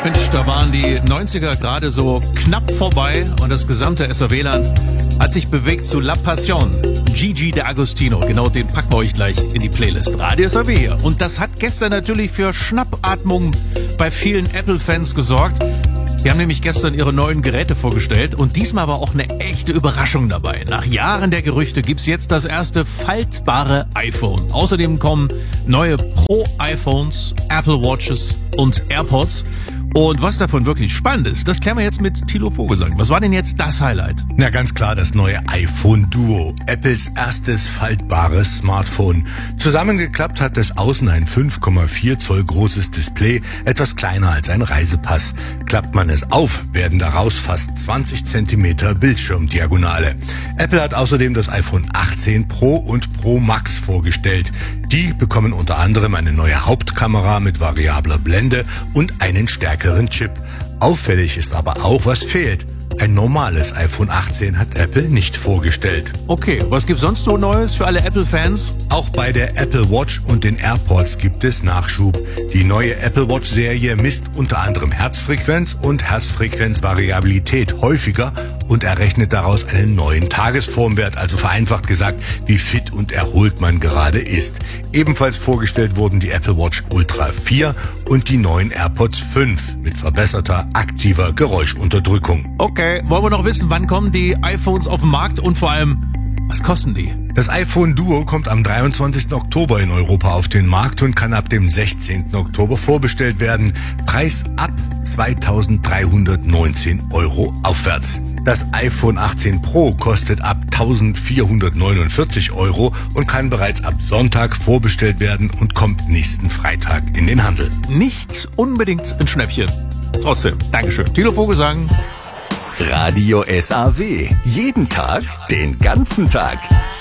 Mensch, da waren die 90er gerade so knapp vorbei und das gesamte SAW-Land hat sich bewegt zu La Passion. Gigi D'Agostino, genau den packen wir euch gleich in die Playlist. Radio SAW hier. Und das hat gestern natürlich für Schnappatmung bei vielen Apple-Fans gesorgt. Die haben nämlich gestern ihre neuen Geräte vorgestellt und diesmal war auch eine echte Überraschung dabei. Nach Jahren der Gerüchte gibt's jetzt das erste faltbare iPhone. Außerdem kommen neue Pro-iPhones, Apple Watches und AirPods. Und was davon wirklich spannend ist, das klären wir jetzt mit Thilo Vogelsang. Was war denn jetzt das Highlight? Na, ganz klar das neue iPhone Duo. Apples erstes faltbares Smartphone. Zusammengeklappt hat es außen ein 5,4 Zoll großes Display, etwas kleiner als ein Reisepass. Klappt man es auf, werden daraus fast 20 Zentimeter Bildschirmdiagonale. Apple hat außerdem das iPhone 18 Pro und Pro Max vorgestellt. Die bekommen unter anderem eine neue Hauptkamera mit variabler Blende und einen stärkeren Chip. Auffällig ist aber auch, was fehlt. Ein normales iPhone 18 hat Apple nicht vorgestellt. Okay, was gibt's sonst so Neues für alle Apple-Fans? Auch bei der Apple Watch und den AirPods gibt es Nachschub. Die neue Apple Watch-Serie misst unter anderem Herzfrequenz und Herzfrequenzvariabilität häufiger und errechnet daraus einen neuen Tagesformwert, also vereinfacht gesagt, wie fit und erholt man gerade ist. Ebenfalls vorgestellt wurden die Apple Watch Ultra 4 und die neuen AirPods 5 mit verbesserter aktiver Geräuschunterdrückung. Okay, wollen wir noch wissen, wann kommen die iPhones auf den Markt und vor allem, was kosten die? Das iPhone Duo kommt am 23. Oktober in Europa auf den Markt und kann ab dem 16. Oktober vorbestellt werden. Preis ab 2.319 € aufwärts. Das iPhone 18 Pro kostet ab 1.449 € und kann bereits ab Sonntag vorbestellt werden und kommt nächsten Freitag in den Handel. Nicht unbedingt ein Schnäppchen. Trotzdem, Dankeschön. Thilo Vogelsang. Radio SAW. Jeden Tag, den ganzen Tag.